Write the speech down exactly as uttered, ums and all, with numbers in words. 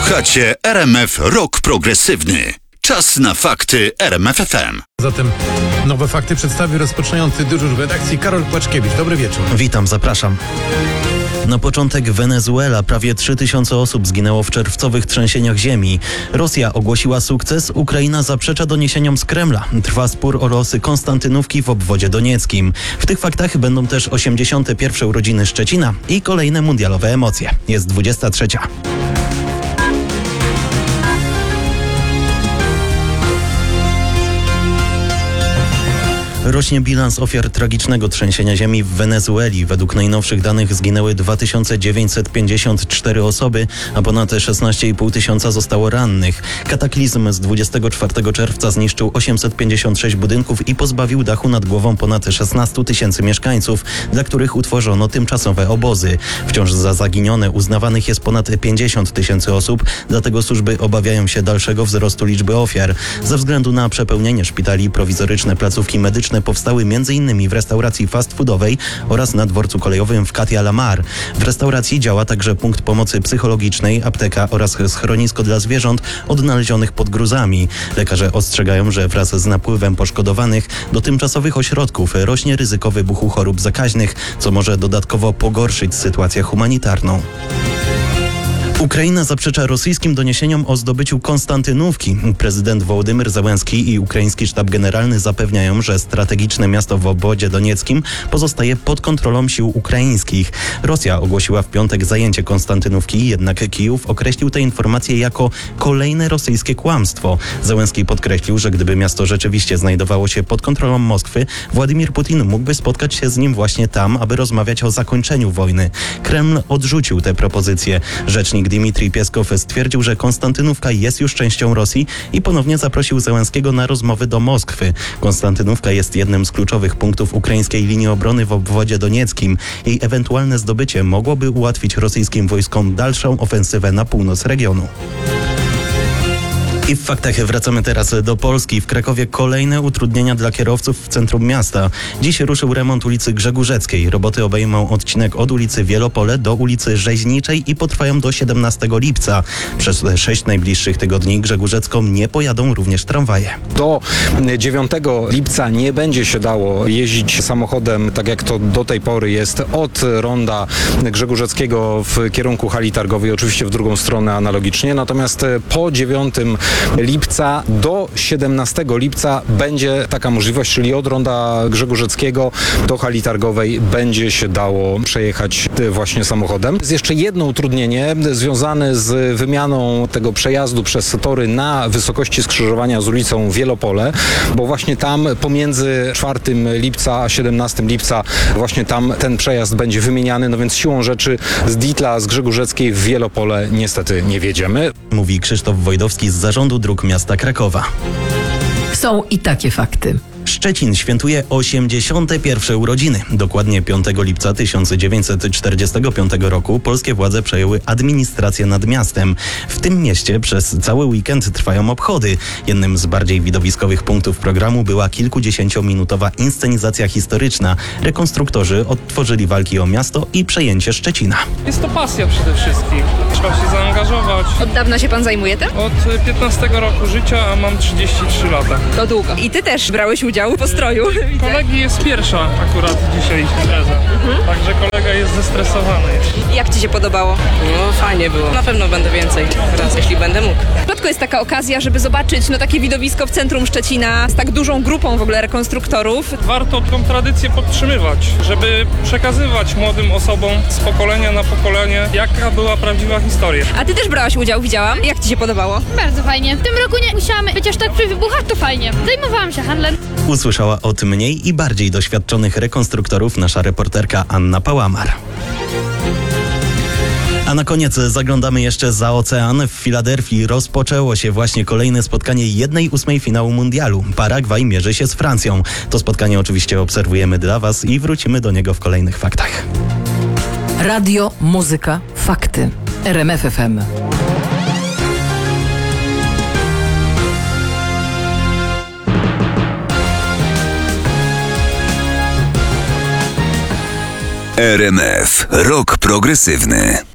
Słuchacie R M F Rock Progresywny. Czas na fakty R M F F M. Zatem nowe fakty przedstawi rozpoczynający dyżur redakcji Karol Płaczkiewicz. Dobry wieczór. Witam, zapraszam. Na początek Wenezuela. Prawie trzy tysiące osób zginęło w czerwcowych trzęsieniach ziemi. Rosja ogłosiła sukces, Ukraina zaprzecza doniesieniom z Kremla. Trwa spór o losy Konstantynówki w obwodzie donieckim. W tych faktach będą też osiemdziesiąte pierwsze urodziny Szczecina i kolejne mundialowe emocje. Jest dwudziesta trzecia. Rośnie bilans ofiar tragicznego trzęsienia ziemi w Wenezueli. Według najnowszych danych zginęły dwa tysiące dziewięćset pięćdziesiąt cztery osoby, a ponad szesnaście i pół tysiąca zostało rannych. Kataklizm z dwudziestego czwartego czerwca zniszczył osiemset pięćdziesiąt sześć budynków i pozbawił dachu nad głową ponad szesnaście tysięcy mieszkańców, dla których utworzono tymczasowe obozy. Wciąż za zaginione uznawanych jest ponad pięćdziesiąt tysięcy osób, dlatego służby obawiają się dalszego wzrostu liczby ofiar. Ze względu na przepełnienie szpitali prowizoryczne placówki medyczne powstały m.in. w restauracji fast foodowej oraz na dworcu kolejowym w Katia La Mar. W restauracji działa także punkt pomocy psychologicznej, apteka oraz schronisko dla zwierząt odnalezionych pod gruzami. Lekarze ostrzegają, że wraz z napływem poszkodowanych do tymczasowych ośrodków rośnie ryzyko wybuchu chorób zakaźnych, co może dodatkowo pogorszyć sytuację humanitarną. Ukraina zaprzecza rosyjskim doniesieniom o zdobyciu Konstantynówki. Prezydent Wołodymyr Zełenski i ukraiński sztab generalny zapewniają, że strategiczne miasto w obwodzie donieckim pozostaje pod kontrolą sił ukraińskich. Rosja ogłosiła w piątek zajęcie Konstantynówki, jednak Kijów określił tę informację jako kolejne rosyjskie kłamstwo. Zełenski podkreślił, że gdyby miasto rzeczywiście znajdowało się pod kontrolą Moskwy, Władimir Putin mógłby spotkać się z nim właśnie tam, aby rozmawiać o zakończeniu wojny. Kreml odrzucił tę propozycję. Rzecznik Dmitrij Pieskow stwierdził, że Konstantynówka jest już częścią Rosji i ponownie zaprosił Zełenskiego na rozmowy do Moskwy. Konstantynówka jest jednym z kluczowych punktów ukraińskiej linii obrony w obwodzie donieckim. Jej ewentualne zdobycie mogłoby ułatwić rosyjskim wojskom dalszą ofensywę na północ regionu. I w faktach wracamy teraz do Polski. W Krakowie kolejne utrudnienia dla kierowców w centrum miasta. Dziś ruszył remont ulicy Grzegórzeckiej. Roboty obejmą odcinek od ulicy Wielopole do ulicy Rzeźniczej i potrwają do siedemnastego lipca. Przez sześć najbliższych tygodni Grzegórzecką nie pojadą również tramwaje. Do dziewiątego lipca nie będzie się dało jeździć samochodem, tak jak to do tej pory jest, od ronda Grzegórzeckiego w kierunku hali targowej, oczywiście w drugą stronę analogicznie. Natomiast po dziewiątego lipca do siedemnastego lipca będzie taka możliwość, czyli od ronda Grzegórzeckiego do hali targowej będzie się dało przejechać właśnie samochodem. Jest jeszcze jedno utrudnienie związane z wymianą tego przejazdu przez tory na wysokości skrzyżowania z ulicą Wielopole, bo właśnie tam pomiędzy czwartego lipca a siedemnastego lipca właśnie tam ten przejazd będzie wymieniany, no więc siłą rzeczy z Ditla, z Grzegórzeckiej w Wielopole niestety nie wjedziemy. Mówi Krzysztof Wojdowski z Zarządu Dróg Miasta Krakowa. Są i takie fakty. Szczecin świętuje osiemdziesiąte pierwsze urodziny. Dokładnie piątego lipca tysiąc dziewięćset czterdziestego piątego roku polskie władze przejęły administrację nad miastem. W tym mieście przez cały weekend trwają obchody. Jednym z bardziej widowiskowych punktów programu była kilkudziesięciominutowa inscenizacja historyczna. Rekonstruktorzy odtworzyli walki o miasto i przejęcie Szczecina. Jest to pasja przede wszystkim. Trzeba się zaangażować. Od dawna się pan zajmuje tym? Od piętnastego roku życia, a mam trzydzieści trzy lata. To długo. I ty też brałeś udział w postroju. Kolegi jest pierwsza akurat dzisiaj impreza. Mhm. Także kolega jest zestresowany. Jak ci się podobało? No fajnie było. Na pewno będę więcej raz, jeśli będę mógł. Rzadko jest taka okazja, żeby zobaczyć no, takie widowisko w centrum Szczecina z tak dużą grupą w ogóle rekonstruktorów. Warto tą tradycję podtrzymywać, żeby przekazywać młodym osobom z pokolenia na pokolenie, jaka była prawdziwa historia. A ty też brałaś udział, widziałam. Jak ci się podobało? Bardzo fajnie. W tym roku nie musiałam być aż tak przy wybuchach, to fajnie. Zajmowałam się handlem. Usłyszała od mniej i bardziej doświadczonych rekonstruktorów nasza reporterka Anna Pałamar. A na koniec zaglądamy jeszcze za ocean. W Filadelfii rozpoczęło się właśnie kolejne spotkanie jednej ósmej finału mundialu. Paragwaj mierzy się z Francją. To spotkanie oczywiście obserwujemy dla Was i wrócimy do niego w kolejnych faktach. Radio, muzyka, fakty. R M F F M. R M F. Rock progresywny.